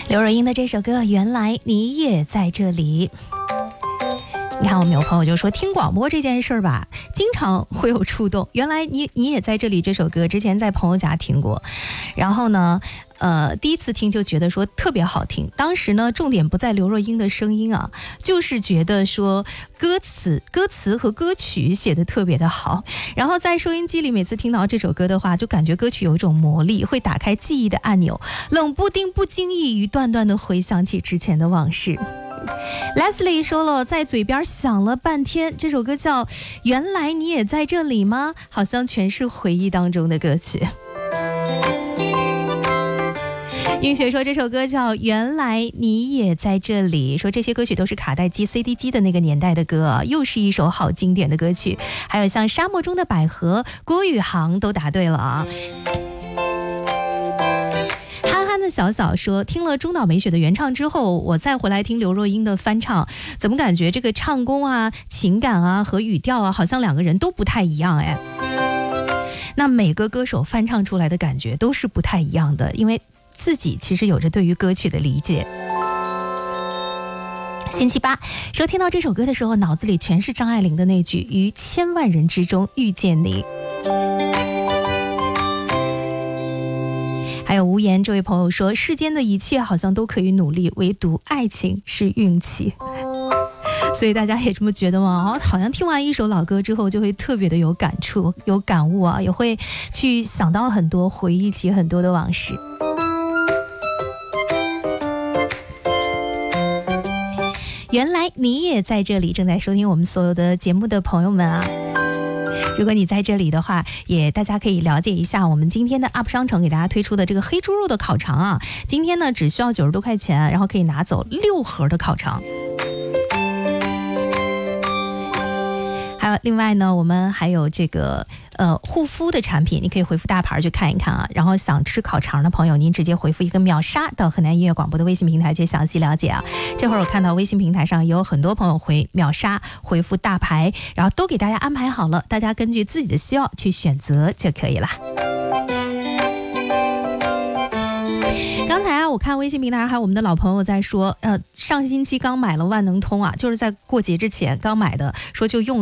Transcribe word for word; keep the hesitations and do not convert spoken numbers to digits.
刘若英的这首歌《原来你也在这里》。你看，我们有朋友就说，听广播这件事儿吧，经常会有触动。原来你你也在这里，这首歌之前在朋友家听过，然后呢，呃，第一次听就觉得说特别好听。当时呢，重点不在刘若英的声音啊，就是觉得说歌词、歌词和歌曲写得特别的好。然后在收音机里每次听到这首歌的话，就感觉歌曲有一种魔力，会打开记忆的按钮，冷不丁不经意一段段的回想起之前的往事。Leslie 说了，在嘴边想了半天，这首歌叫《原来你也在这里吗》，好像全是回忆当中的歌曲。映雪说这首歌叫《原来你也在这里》，说这些歌曲都是卡带机 C D 机的那个年代的歌，又是一首好经典的歌曲。还有像沙漠中的百合，郭宇航都答对了啊。小小说，听了中岛美雪的原唱之后，我再回来听刘若英的翻唱，怎么感觉这个唱功啊、情感啊和语调啊，好像两个人都不太一样哎。那每个歌手翻唱出来的感觉都是不太一样的，因为自己其实有着对于歌曲的理解。星期八说，听到这首歌的时候，脑子里全是张爱玲的那句“于千万人之中遇见你”。还有无言这位朋友说，世间的一切好像都可以努力，唯独爱情是运气。所以大家也这么觉得吗？好像听完一首老歌之后就会特别的有感触有感悟啊，也会去想到很多，回忆起很多的往事。原来你也在这里，正在收听我们所有的节目的朋友们啊，如果你在这里的话，也大家可以了解一下我们今天的 U P 商城给大家推出的这个黑猪肉的烤肠啊，今天呢只需要九十多块钱，然后可以拿走六盒的烤肠。还有另外呢，我们还有这个呃护肤的产品，你可以回复大牌去看一看啊。然后想吃烤肠的朋友，您直接回复一个秒杀到河南音乐广播的微信平台去详细了解啊。这会儿我看到微信平台上也有很多朋友回秒杀，回复大牌，然后都给大家安排好了，大家根据自己的需要去选择就可以了。刚才啊，我看微信平台上还有我们的老朋友在说，呃，上星期刚买了万能通啊，就是在过节之前刚买的，说就用。